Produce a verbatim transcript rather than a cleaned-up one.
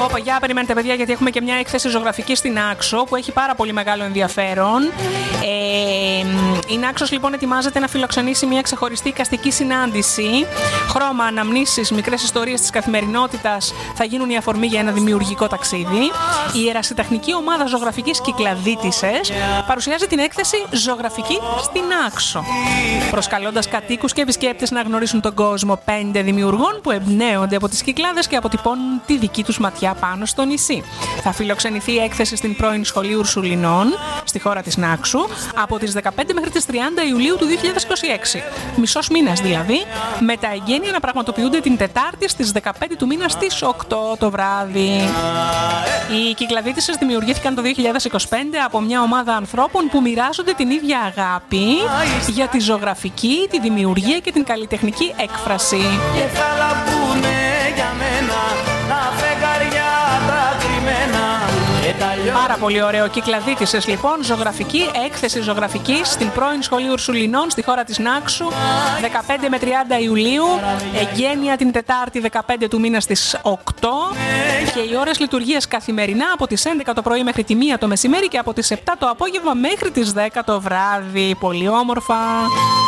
Όπα, για περιμένετε παιδιά, γιατί έχουμε και μια έκθεση ζωγραφική στην Άξο που έχει πάρα πολύ μεγάλο ενδιαφέρον. Ε, η Νάξος λοιπόν ετοιμάζεται να φιλοξενήσει μια ξεχωριστή εικαστική συνάντηση. Χρώμα, αναμνήσεις, μικρές ιστορίες της καθημερινότητας θα γίνουν η αφορμή για ένα δημιουργικό ταξίδι. Η ερασιτεχνική ομάδα ζωγραφικής Κυκλαδίτισσες παρουσιάζει την έκθεση Ζωγραφική στην Άξο, προσκαλώντας κατοίκους και επισκέπτες να γνωρίσουν τον κόσμο πέντε δημιουργών που εμπνέονται από τις Κυκλάδες και αποτυπώνουν τη δική τους ματιά πάνω στο νησί. Θα φιλοξενηθεί η έκθεση στην πρώην Σχολή Ουρσουλινών, στη χώρα της Νάξου, από τις δεκαπέντε μέχρι τις τριάντα Ιουλίου του δύο χιλιάδες είκοσι έξι. Μισός μήνας δηλαδή, με τα εγγένεια να πραγματοποιούνται την Τετάρτη στις δεκαπέντε του μήνα στις οκτώ το βράδυ. Οι Κυκλαδίτισσες δημιουργήθηκαν το δύο χιλιάδες είκοσι πέντε από μια ομάδα ανθρώπων που μοιράζονται την ίδια αγάπη για τη ζωγραφική, τη δημιουργία και την καλλιτεχνική έκφραση. Και θα λαμπούνε για μένα τα φεγγαριά τα κρυμμένα. Πάρα πολύ ωραίο. Κυκλαδίτισσες λοιπόν, ζωγραφική, έκθεση ζωγραφική στην πρώην Σχολή Ουρσουλινών στη χώρα της Νάξου, δεκαπέντε με τριάντα Ιουλίου, εγγένεια την Τετάρτη δεκαπέντε του μήνα στις οκτώ και οι ώρες λειτουργίας καθημερινά από τις έντεκα το πρωί μέχρι τη μία το μεσημέρι και από τις επτά το απόγευμα μέχρι τις δέκα το βράδυ. Πολύ όμορφα.